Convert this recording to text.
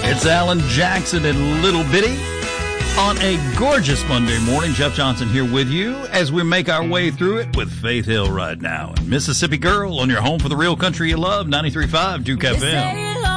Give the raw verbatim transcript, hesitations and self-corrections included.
It's Alan Jackson and Little Bitty on a gorgeous Monday morning. Jeff Johnson here with you as we make our way through it with Faith Hill right now. And Mississippi Girl on your home for the real country you love, ninety-three point five Duke F M.